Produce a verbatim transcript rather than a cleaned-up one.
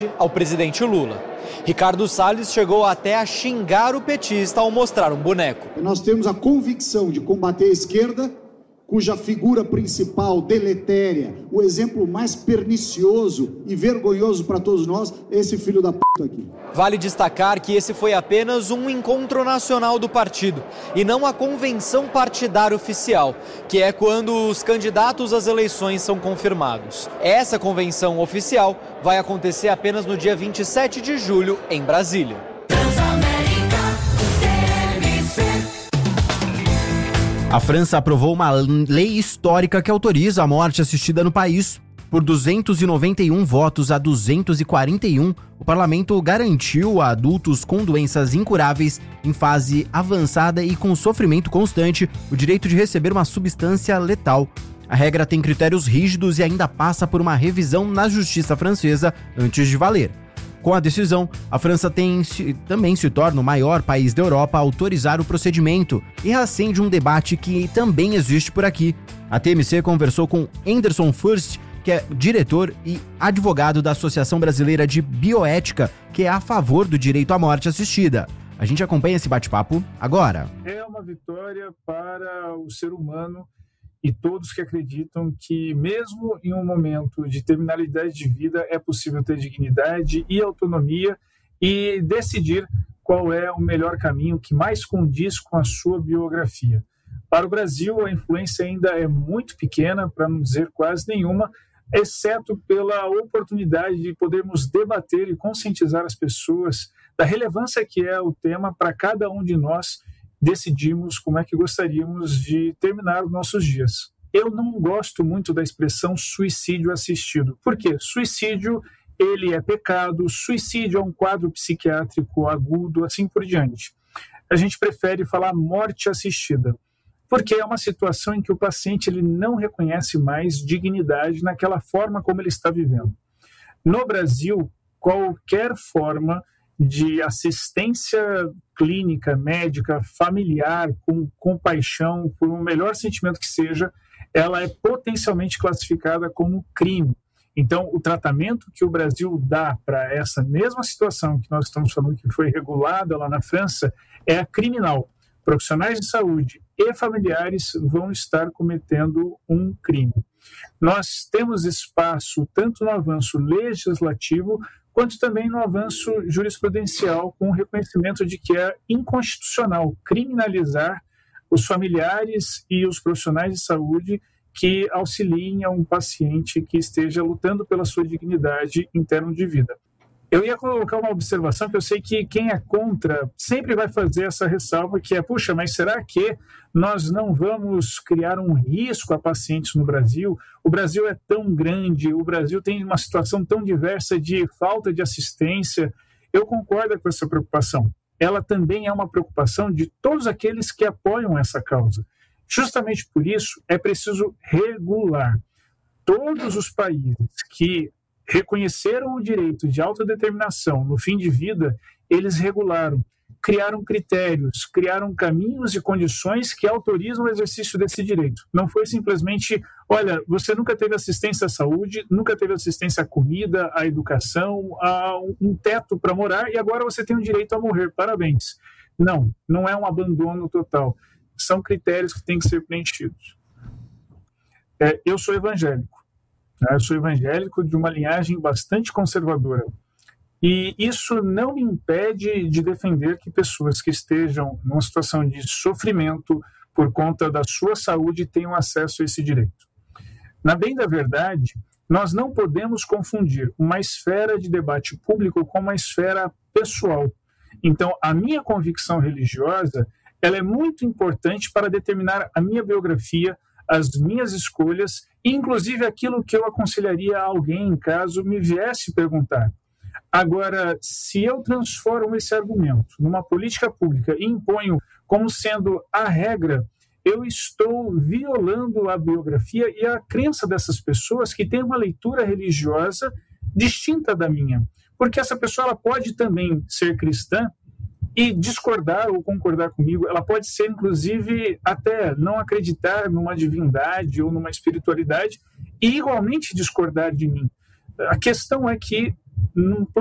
ao presidente Lula. Ricardo Salles chegou até a xingar o petista ao mostrar um boneco. Nós temos a convicção de combater a esquerda, cuja figura principal, deletéria, o exemplo mais pernicioso e vergonhoso para todos nós, é esse filho da p*** aqui. Vale destacar que esse foi apenas um encontro nacional do partido e não a convenção partidária oficial, que é quando os candidatos às eleições são confirmados. Essa convenção oficial vai acontecer apenas no dia vinte e sete de julho, em Brasília. A França aprovou uma lei histórica que autoriza a morte assistida no país. Por duzentos e noventa e um votos a duzentos e quarenta e um, o parlamento garantiu a adultos com doenças incuráveis, em fase avançada e com sofrimento constante, o direito de receber uma substância letal. A regra tem critérios rígidos e ainda passa por uma revisão na justiça francesa antes de valer. Com a decisão, a França tem, também se torna o maior país da Europa a autorizar o procedimento e reacende um debate que também existe por aqui. A T M C conversou com Anderson Furst, que é diretor e advogado da Associação Brasileira de Bioética, que é a favor do direito à morte assistida. A gente acompanha esse bate-papo agora. É uma vitória para o ser humano e todos que acreditam que, mesmo em um momento de terminalidade de vida, é possível ter dignidade e autonomia e decidir qual é o melhor caminho que mais condiz com a sua biografia. Para o Brasil, a influência ainda é muito pequena, para não dizer quase nenhuma, exceto pela oportunidade de podermos debater e conscientizar as pessoas da relevância que é o tema para cada um de nós decidimos como é que gostaríamos de terminar os nossos dias. Eu não gosto muito da expressão suicídio assistido. Por quê? Suicídio, ele é pecado, suicídio é um quadro psiquiátrico agudo, assim por diante. A gente prefere falar morte assistida, porque é uma situação em que o paciente ele não reconhece mais dignidade naquela forma como ele está vivendo. No Brasil, qualquer forma de assistência clínica, médica, familiar, com compaixão, por um melhor sentimento que seja, ela é potencialmente classificada como crime. Então, o tratamento que o Brasil dá para essa mesma situação que nós estamos falando que foi regulada lá na França é criminal. Profissionais de saúde e familiares vão estar cometendo um crime. Nós temos espaço tanto no avanço legislativo quanto também no avanço jurisprudencial, com o reconhecimento de que é inconstitucional criminalizar os familiares e os profissionais de saúde que auxiliem a um paciente que esteja lutando pela sua dignidade em termos de vida. Eu ia colocar uma observação que eu sei que quem é contra sempre vai fazer essa ressalva, que é, puxa, mas será que nós não vamos criar um risco a pacientes no Brasil? O Brasil é tão grande, o Brasil tem uma situação tão diversa de falta de assistência. Eu concordo com essa preocupação. Ela também é uma preocupação de todos aqueles que apoiam essa causa. Justamente por isso, é preciso regular. Todos os países que reconheceram o direito de autodeterminação no fim de vida, eles regularam, criaram critérios, criaram caminhos e condições que autorizam o exercício desse direito. Não foi simplesmente, olha, você nunca teve assistência à saúde, nunca teve assistência à comida, à educação, a um teto para morar e agora você tem o direito a morrer, parabéns. Não, não é um abandono total. São critérios que têm que ser preenchidos. É, eu sou evangélico. Eu sou evangélico de uma linhagem bastante conservadora. E isso não me impede de defender que pessoas que estejam numa situação de sofrimento por conta da sua saúde tenham acesso a esse direito. Na bem da verdade, nós não podemos confundir uma esfera de debate público com uma esfera pessoal. Então, a minha convicção religiosa, ela é muito importante para determinar a minha biografia, as minhas escolhas, inclusive aquilo que eu aconselharia a alguém caso me viesse perguntar. Agora, se eu transformo esse argumento numa política pública e imponho como sendo a regra, eu estou violando a biografia e a crença dessas pessoas que têm uma leitura religiosa distinta da minha. Porque essa pessoa ela pode também ser cristã e discordar ou concordar comigo, ela pode ser, inclusive, até não acreditar numa divindade ou numa espiritualidade e igualmente discordar de mim. A questão é que num